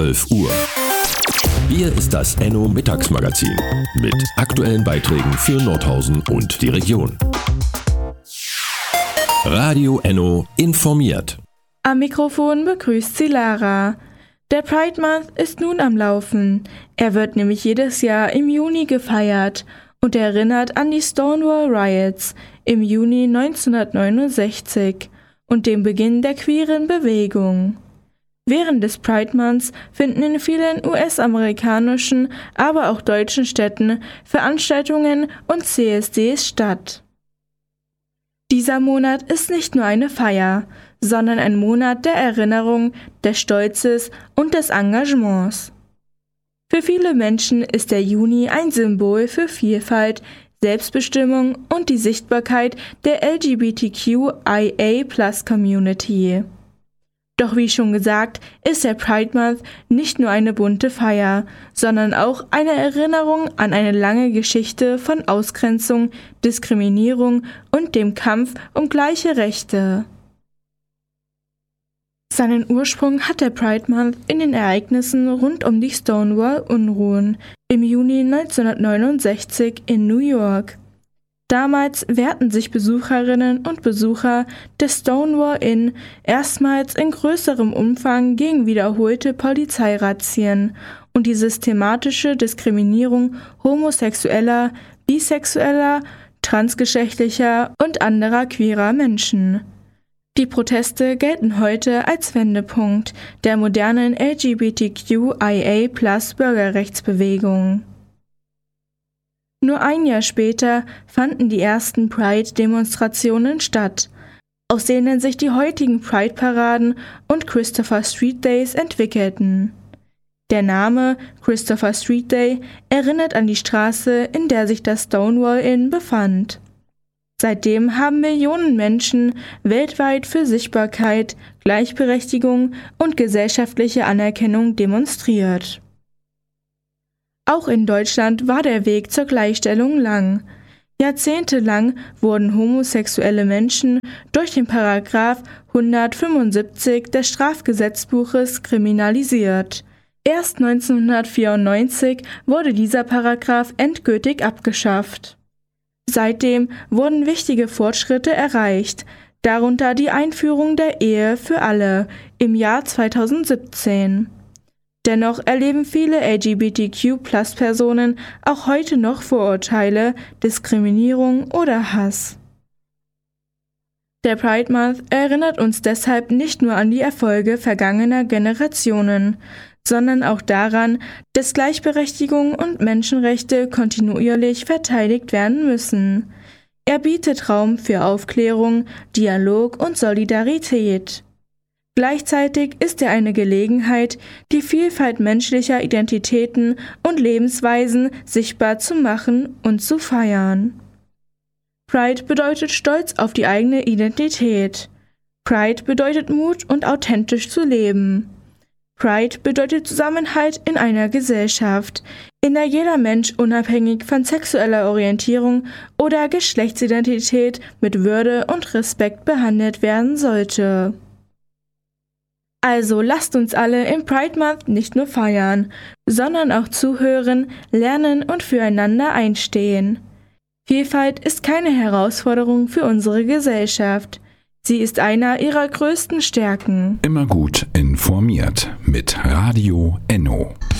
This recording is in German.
12 Uhr. Hier ist das Enno Mittagsmagazin mit aktuellen Beiträgen für Nordhausen und die Region. Radio Enno informiert. Am Mikrofon begrüßt sie Lara. Der Pride Month ist nun am Laufen. Er wird nämlich jedes Jahr im Juni gefeiert und erinnert an die Stonewall Riots im Juni 1969 und den Beginn der queeren Bewegung. Während des Pride Months finden in vielen US-amerikanischen, aber auch deutschen Städten Veranstaltungen und CSDs statt. Dieser Monat ist nicht nur eine Feier, sondern ein Monat der Erinnerung, des Stolzes und des Engagements. Für viele Menschen ist der Juni ein Symbol für Vielfalt, Selbstbestimmung und die Sichtbarkeit der LGBTQIA+-Community. Doch wie schon gesagt, ist der Pride Month nicht nur eine bunte Feier, sondern auch eine Erinnerung an eine lange Geschichte von Ausgrenzung, Diskriminierung und dem Kampf um gleiche Rechte. Seinen Ursprung hat der Pride Month in den Ereignissen rund um die Stonewall-Unruhen im Juni 1969 in New York. Damals wehrten sich Besucherinnen und Besucher des Stonewall Inn erstmals in größerem Umfang gegen wiederholte Polizeirazzien und die systematische Diskriminierung homosexueller, bisexueller, transgeschlechtlicher und anderer queerer Menschen. Die Proteste gelten heute als Wendepunkt der modernen LGBTQIA+-Bürgerrechtsbewegung. Nur ein Jahr später fanden die ersten Pride-Demonstrationen statt, aus denen sich die heutigen Pride-Paraden und Christopher Street Days entwickelten. Der Name Christopher Street Day erinnert an die Straße, in der sich das Stonewall Inn befand. Seitdem haben Millionen Menschen weltweit für Sichtbarkeit, Gleichberechtigung und gesellschaftliche Anerkennung demonstriert. Auch in Deutschland war der Weg zur Gleichstellung lang. Jahrzehntelang wurden homosexuelle Menschen durch den Paragraph 175 des Strafgesetzbuches kriminalisiert. Erst 1994 wurde dieser Paragraph endgültig abgeschafft. Seitdem wurden wichtige Fortschritte erreicht, darunter die Einführung der Ehe für alle im Jahr 2017. Dennoch erleben viele LGBTQ+-Personen auch heute noch Vorurteile, Diskriminierung oder Hass. Der Pride Month erinnert uns deshalb nicht nur an die Erfolge vergangener Generationen, sondern auch daran, dass Gleichberechtigung und Menschenrechte kontinuierlich verteidigt werden müssen. Er bietet Raum für Aufklärung, Dialog und Solidarität. Gleichzeitig ist er eine Gelegenheit, die Vielfalt menschlicher Identitäten und Lebensweisen sichtbar zu machen und zu feiern. Pride bedeutet Stolz auf die eigene Identität. Pride bedeutet Mut und authentisch zu leben. Pride bedeutet Zusammenhalt in einer Gesellschaft, in der jeder Mensch unabhängig von sexueller Orientierung oder Geschlechtsidentität mit Würde und Respekt behandelt werden sollte. Also lasst uns alle im Pride Month nicht nur feiern, sondern auch zuhören, lernen und füreinander einstehen. Vielfalt ist keine Herausforderung für unsere Gesellschaft. Sie ist einer ihrer größten Stärken. Immer gut informiert mit Radio Enno.